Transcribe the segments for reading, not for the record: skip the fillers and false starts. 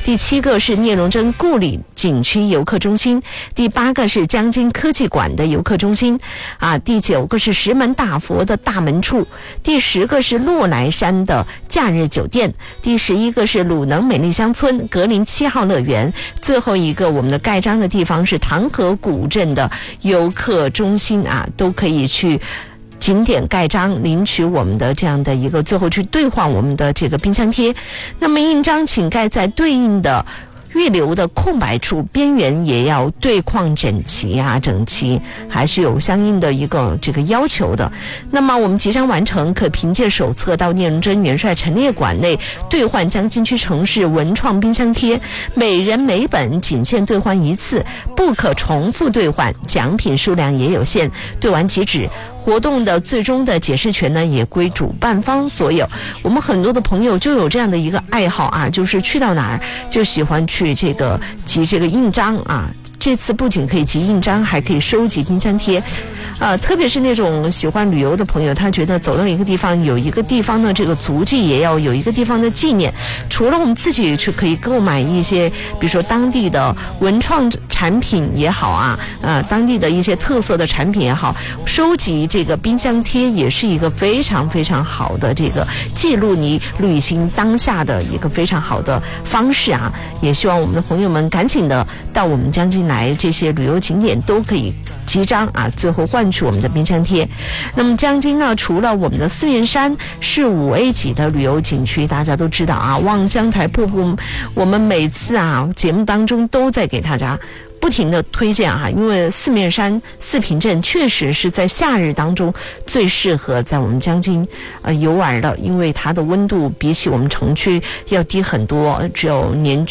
第7个是聂荣臻故里景区游客中心，第8个是江津科技馆的游客中心第9个是石门大佛的大门处，第10个是洛莱山的假日酒店，第11个是鲁能美丽乡村格林7号乐园，最后一个我们的盖章的地方是唐河古镇的游客中心都可以去景点盖章领取我们的这样的一个，最后去兑换我们的这个冰箱贴。那么印章请盖在对应的预留的空白处，边缘也要对框整齐整齐，还是有相应的一个这个要求的。那么我们即将完成，可凭借手册到聂荣臻元帅陈列馆内兑换江津区城市文创冰箱贴，每人每本仅限兑换1次，不可重复兑换，奖品数量也有限，兑完即止。活动的最终的解释权呢，也归主办方所有。我们很多的朋友就有这样的一个爱好就是去到哪儿就喜欢去这个集这个印章这次不仅可以集印章，还可以收集冰箱贴。特别是那种喜欢旅游的朋友，他觉得走到一个地方，有一个地方的这个足迹，也要有一个地方的纪念。除了我们自己去可以购买一些，比如说当地的文创产品也好当地的一些特色的产品也好，收集这个冰箱贴也是一个非常非常好的这个记录你旅行当下的一个非常好的方式也希望我们的朋友们赶紧的到我们江津来，这些旅游景点都可以集章最后换取我们的冰箱贴。那么江津呢，除了我们的四面山是5A 级的旅游景区，大家都知道望乡台瀑布，我们每次节目当中都在给大家不停的推荐因为四面山四平镇确实是在夏日当中最适合在我们江津游玩的，因为它的温度比起我们城区要低很多，只有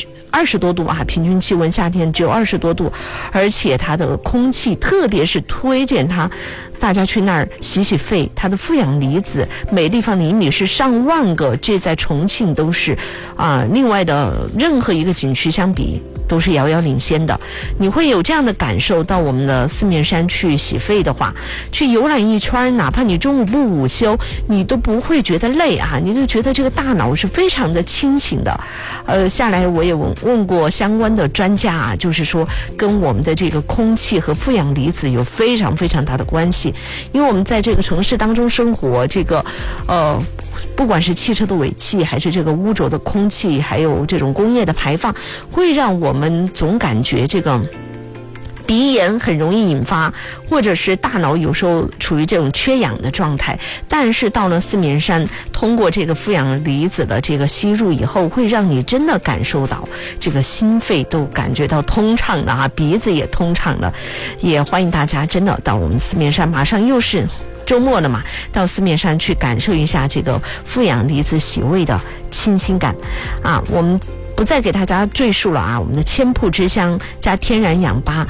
20多度平均气温夏天只有20多度，而且它的空气，特别是推荐大家去那儿洗肺，它的负氧离子每立方厘米是上万个，这在重庆都是另外的任何一个景区相比都是遥遥领先的。你会有这样的感受，到我们的四面山去洗肺的话，去游览一圈，哪怕你中午不午休，你都不会觉得累你就觉得这个大脑是非常的清醒的。下来我也问过相关的专家就是说跟我们的这个空气和负氧离子有非常非常大的关系。因为我们在这个城市当中生活，这个不管是汽车的尾气，还是这个污浊的空气，还有这种工业的排放，会让我们总感觉这个鼻炎很容易引发，或者是大脑有时候处于这种缺氧的状态。但是到了四面山，通过这个负氧离子的这个吸入以后，会让你真的感受到这个心肺都感觉到通畅了鼻子也通畅了。也欢迎大家真的到我们四面山，马上又是周末了嘛，到四面山去感受一下这个负氧离子洗胃的清新感我们不再给大家赘述了我们的千铺之乡加天然氧吧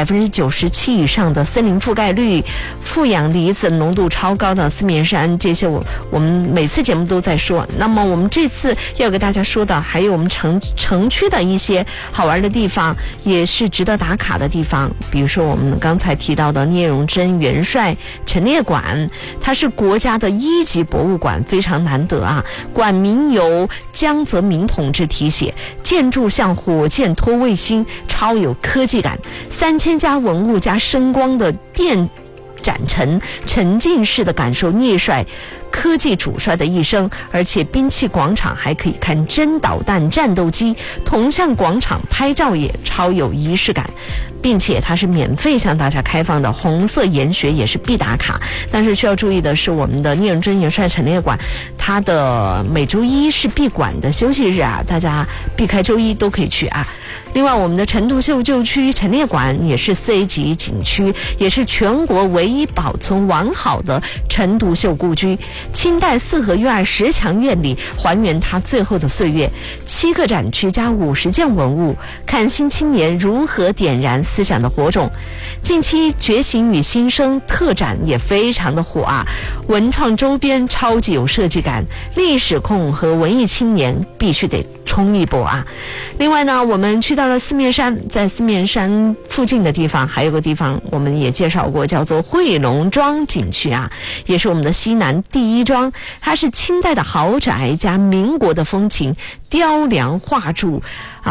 ，97%以上的森林覆盖率，负氧离子浓度超高的四面山，这些我们每次节目都在说。那么我们这次要给大家说的还有我们城区的一些好玩的地方，也是值得打卡的地方。比如说我们刚才提到的聂荣臻元帅陈列馆，它是国家的1级博物馆，非常难得馆名由江泽民同志题写，建筑像火箭拖卫星，超有科技感，3000家文物加声光的电展陈，沉浸式的感受聂帅科技主帅的一生。而且兵器广场还可以看真导弹战斗机，铜像广场拍照也超有仪式感，并且它是免费向大家开放的，红色研学也是必打卡。但是需要注意的是，我们的聂荣臻元帅陈列馆，它的每周一是闭馆的休息日大家避开周一都可以去另外我们的陈独秀旧区陈列馆也是4A 级景区，也是全国唯一保存完好的陈独秀故居，清代四合院10强院里还原他最后的岁月，7个展区加50件文物，看新青年如何点燃思想的火种。近期觉醒与新生特展也非常的火文创周边超级有设计感，历史控和文艺青年必须得冲一波另外呢，我们去到了四面山，在四面山附近的地方还有个地方我们也介绍过，叫做汇龙庄景区也是我们的西南第一庄，它是清代的豪宅加民国的风情雕梁画柱